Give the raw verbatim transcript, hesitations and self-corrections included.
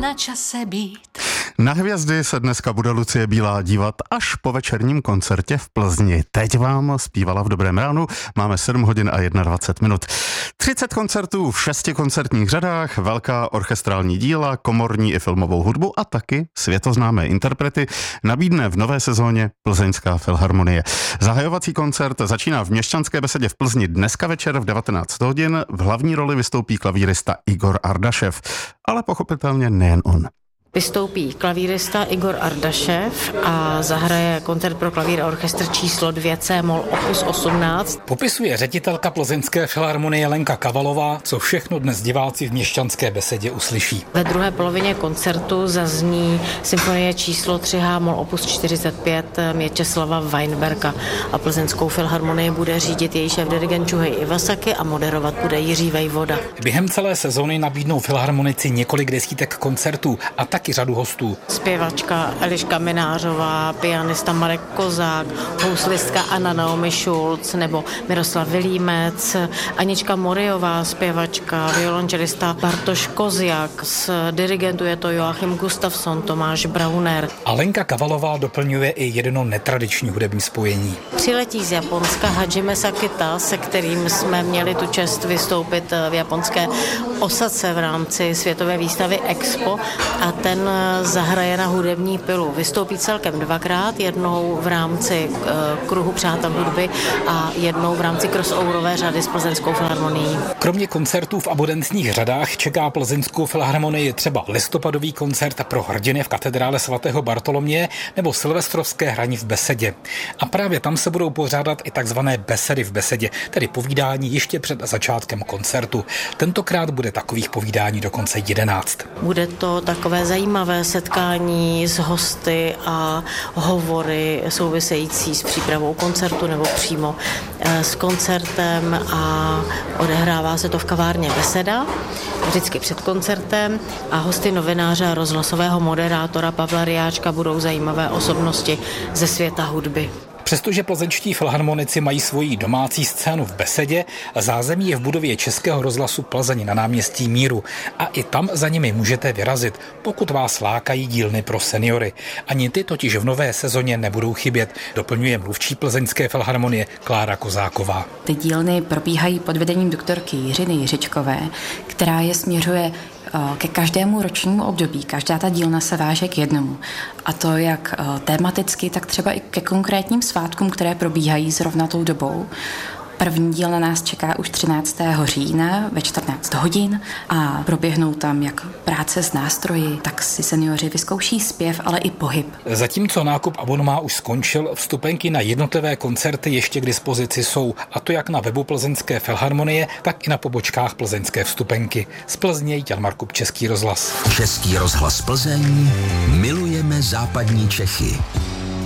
na čase být. Na hvězdy se dneska bude Lucie Bílá dívat až po večerním koncertě v Plzni. Teď vám zpívala v Dobrém ránu, máme sedm hodin a dvacet jedna minut. třicet koncertů v šesti koncertních řadách, velká orchestrální díla, komorní i filmovou hudbu a taky světoznámé interprety nabídne v nové sezóně Plzeňská filharmonie. Zahajovací koncert začíná v Měšťanské besedě v Plzni dneska večer v devatenáct hodin. V hlavní roli vystoupí klavírista Igor Ardašev, ale pochopitelně nejen on. Vystoupí klavírista Igor Ardašev a zahraje koncert pro klavír a orchestr číslo dvě C mol opus osmnáct. Popisuje ředitelka Plzeňské filharmonie Lenka Kavalová, co všechno dnes diváci v Měšťanské besedě uslyší. Ve druhé polovině koncertu zazní symfonie číslo tři H mol opus čtyřicet pět Měčeslava Weinberga a Plzeňskou filharmonii bude řídit její šéfdirigent Juhej Iwasaki a moderovat bude Jiří Vejvoda. Během celé sezóny nabídnou filharmonici několik desítek koncertů a taky řadu hostů. Zpěvačka Eliška Minářová, pianista Marek Kozák, houslistka Anna Naomi Schulz nebo Miroslav Vilímec, Anička Moriová, zpěvačka, violončelista Bartoš Koziak, z dirigentů je to Joachim Gustafsson, Tomáš Brauner. A Lenka Kavalová doplňuje i jedno netradiční hudební spojení. Přiletí z Japonska Hajime Sakita, se kterým jsme měli tu čest vystoupit v japonské Osace v rámci světové výstavy Expo a ten zahraje na hudební pilu. Vystoupí celkem dvakrát, jednou v rámci uh, kruhu přátel hudby a jednou v rámci crossoverové řady s Plzeňskou filharmonií. Kromě koncertů v abodentních řadách čeká Plzeňskou filharmonii třeba listopadový koncert pro hrdiny v katedrále svatého Bartoloměje nebo silvestrovské hraní v besedě. A právě tam se budou pořádat i takzvané besedy v besedě, tedy povídání ještě před začátkem koncertu. Tentokrát bude takových povídání dokonce jedenáct. Bude to takové zajímavé setkání s hosty a hovory související s přípravou koncertu nebo přímo s koncertem a odehrává se to v kavárně Beseda, vždycky před koncertem a hosty novináře a rozhlasového moderátora Pavla Riáčka budou zajímavé osobnosti ze světa hudby. Přestože plzeňští filharmonici mají svoji domácí scénu v besedě, zázemí je v budově Českého rozhlasu Plzeň na náměstí Míru a i tam za nimi můžete vyrazit, pokud vás lákají dílny pro seniory. Ani ty totiž v nové sezóně nebudou chybět, doplňuje mluvčí Plzeňské filharmonie Klára Kozáková. Ty dílny probíhají pod vedením doktorky Jiřiny Jiřičkové, která je směřuje ke každému ročnímu období. Každá ta dílna se váže k jednomu. A to jak tematicky, tak třeba i ke konkrétním svátkům, které probíhají zrovna tou dobou. První díl na nás čeká už třináctého října ve čtrnáct hodin a proběhnou tam jak práce s nástroji, tak si seniori vyzkouší zpěv, ale i pohyb. Zatímco nákup abonmá už skončil, vstupenky na jednotlivé koncerty ještě k dispozici jsou, a to jak na webu Plzeňské filharmonie, tak i na pobočkách Plzeňské vstupenky. Z Plzně Jan Markup, Český rozhlas. Český rozhlas Plzeň, milujeme západní Čechy.